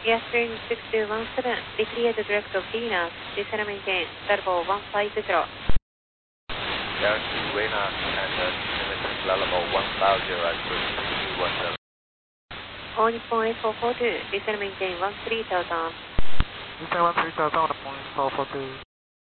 Yes, train 6217, declare the direct of Venus, descend and maintain, level 150. Galaxy Venus and descend level 150 at 3217. All Nippon 8442, descend and maintain 13,000. Descend 13,000 on the point 442.